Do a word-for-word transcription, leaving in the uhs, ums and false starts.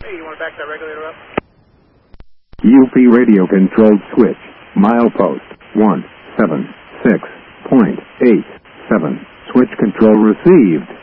Hey, you want to back that regulator up? U P radio controlled switch. Milepost one seven six point eight seven. Switch control received.